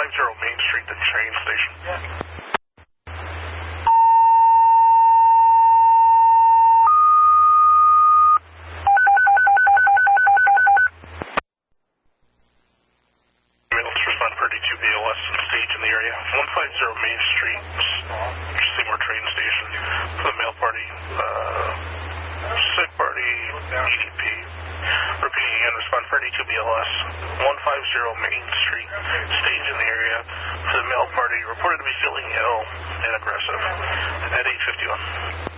Main Street, the train station. Ambulance respond for 32 BLS stage in the area. 150 Main Street, Seymour train station for the mail party, sick party, EDP. Repeating again, respond for 32 BLS. 150 Main Street, stage in the area for the mail party, reported to be feeling ill and aggressive at 8:51.